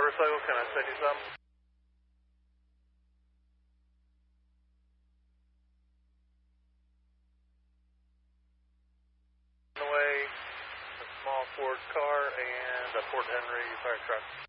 motorcycle, can I send you some? On the way, a small Ford car and a Fort Henry fire truck.